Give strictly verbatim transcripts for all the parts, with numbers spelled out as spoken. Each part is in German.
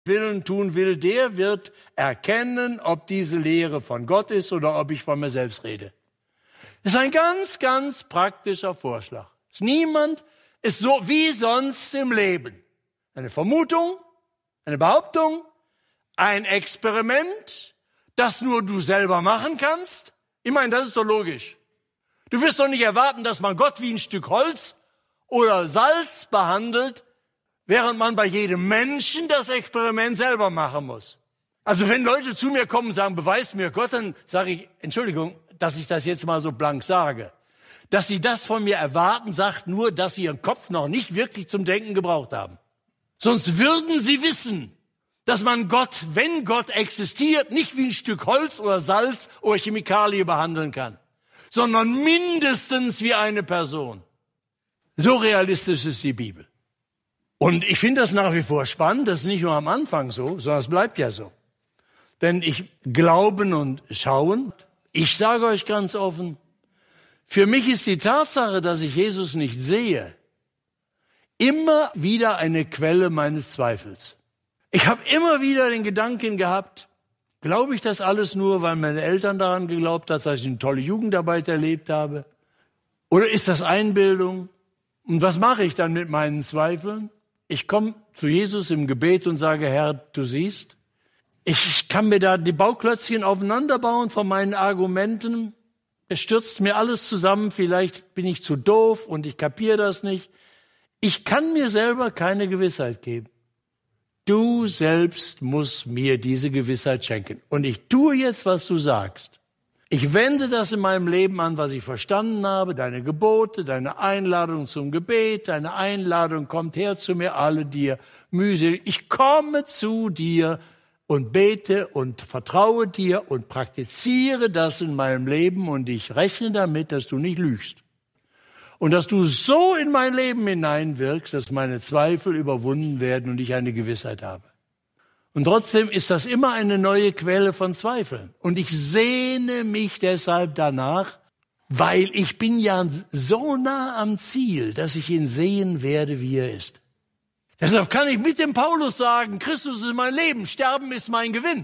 Willen tun will, der wird erkennen, ob diese Lehre von Gott ist oder ob ich von mir selbst rede. Das ist ein ganz, ganz praktischer Vorschlag. Niemand ist so wie sonst im Leben. Eine Vermutung, eine Behauptung, ein Experiment, das nur du selber machen kannst. Ich meine, das ist doch logisch. Du wirst doch nicht erwarten, dass man Gott wie ein Stück Holz oder Salz behandelt, während man bei jedem Menschen das Experiment selber machen muss. Also wenn Leute zu mir kommen und sagen, beweis mir Gott, dann sage ich, Entschuldigung, dass ich das jetzt mal so blank sage. Dass sie das von mir erwarten, sagt nur, dass sie ihren Kopf noch nicht wirklich zum Denken gebraucht haben. Sonst würden sie wissen, dass man Gott, wenn Gott existiert, nicht wie ein Stück Holz oder Salz oder Chemikalie behandeln kann, sondern mindestens wie eine Person. So realistisch ist die Bibel. Und ich finde das nach wie vor spannend, das ist nicht nur am Anfang so, sondern es bleibt ja so. Denn ich glauben und schauen, ich sage euch ganz offen, für mich ist die Tatsache, dass ich Jesus nicht sehe, immer wieder eine Quelle meines Zweifels. Ich habe immer wieder den Gedanken gehabt, glaube ich das alles nur, weil meine Eltern daran geglaubt haben, dass ich eine tolle Jugendarbeit erlebt habe? Oder ist das Einbildung? Und was mache ich dann mit meinen Zweifeln? Ich komme zu Jesus im Gebet und sage, Herr, du siehst, ich kann mir da die Bauklötzchen aufeinander bauen von meinen Argumenten. Es stürzt mir alles zusammen, vielleicht bin ich zu doof und ich kapiere das nicht. Ich kann mir selber keine Gewissheit geben. Du selbst musst mir diese Gewissheit schenken. Und ich tue jetzt, was du sagst. Ich wende das in meinem Leben an, was ich verstanden habe, deine Gebote, deine Einladung zum Gebet, deine Einladung, kommt her zu mir alle, die ihr mühselig. Ich komme zu dir und bete und vertraue dir und praktiziere das in meinem Leben und ich rechne damit, dass du nicht lügst. Und dass du so in mein Leben hineinwirkst, dass meine Zweifel überwunden werden und ich eine Gewissheit habe. Und trotzdem ist das immer eine neue Quelle von Zweifeln. Und ich sehne mich deshalb danach, weil ich bin ja so nah am Ziel, dass ich ihn sehen werde, wie er ist. Deshalb kann ich mit dem Paulus sagen, Christus ist mein Leben, Sterben ist mein Gewinn.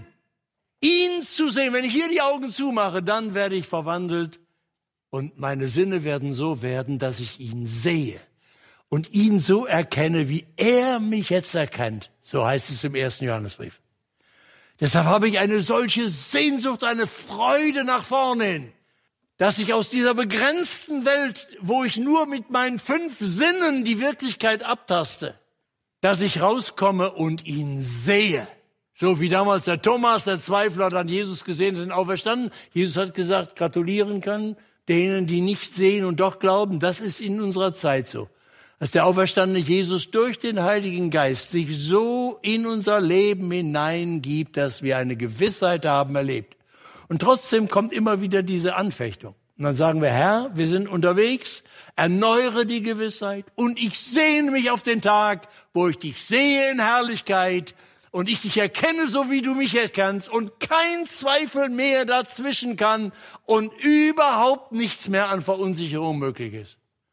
Ihn zu sehen, wenn ich hier die Augen zumache, dann werde ich verwandelt und meine Sinne werden so werden, dass ich ihn sehe und ihn so erkenne, wie er mich jetzt erkennt. So heißt es im ersten Johannesbrief. Deshalb habe ich eine solche Sehnsucht, eine Freude nach vorne hin, dass ich aus dieser begrenzten Welt, wo ich nur mit meinen fünf Sinnen die Wirklichkeit abtaste, dass ich rauskomme und ihn sehe. So wie damals der Thomas, der Zweifler, hat an Jesus gesehen und auferstanden. Jesus hat gesagt, gratulieren kann denen, die nicht sehen und doch glauben. Das ist in unserer Zeit so. Dass der auferstandene Jesus durch den Heiligen Geist sich so in unser Leben hineingibt, dass wir eine Gewissheit haben erlebt. Und trotzdem kommt immer wieder diese Anfechtung. Und dann sagen wir, Herr, wir sind unterwegs, erneuere die Gewissheit und ich sehne mich auf den Tag, wo ich dich sehe in Herrlichkeit und ich dich erkenne, so wie du mich erkennst und kein Zweifel mehr dazwischen kann und überhaupt nichts mehr an Verunsicherung möglich ist.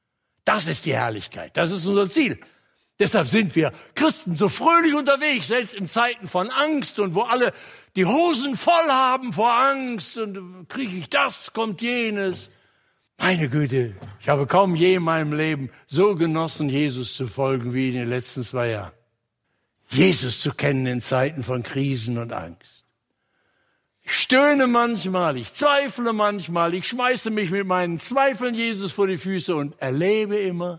Das ist die Herrlichkeit, das ist unser Ziel. Deshalb sind wir Christen so fröhlich unterwegs, selbst in Zeiten von Angst und wo alle die Hosen voll haben vor Angst und kriege ich das, kommt jenes. Meine Güte, ich habe kaum je in meinem Leben so genossen, Jesus zu folgen wie in den letzten zwei Jahren. Jesus zu kennen in Zeiten von Krisen und Angst. Ich stöhne manchmal, ich zweifle manchmal, ich schmeiße mich mit meinen Zweifeln Jesus vor die Füße und erlebe immer,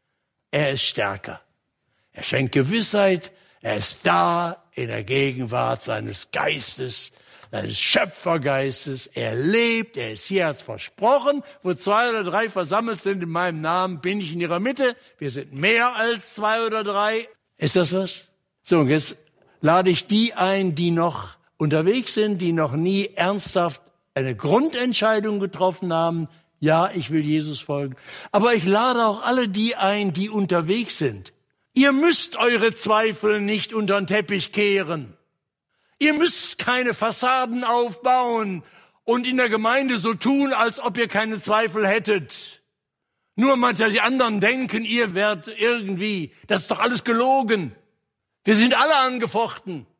er ist stärker. Er schenkt Gewissheit, er ist da in der Gegenwart seines Geistes, seines Schöpfergeistes. Er lebt, er ist hier, er hat versprochen, wo zwei oder drei versammelt sind in meinem Namen, bin ich in ihrer Mitte. Wir sind mehr als zwei oder drei. Ist das was? So, und jetzt lade ich die ein, die noch unterwegs sind, die noch nie ernsthaft eine Grundentscheidung getroffen haben. Ja, ich will Jesus folgen. Aber ich lade auch alle die ein, die unterwegs sind. Ihr müsst eure Zweifel nicht unter den Teppich kehren. Ihr müsst keine Fassaden aufbauen und in der Gemeinde so tun, als ob ihr keine Zweifel hättet. Nur manche die anderen denken, ihr werdet irgendwie, das ist doch alles gelogen. Wir sind alle angefochten.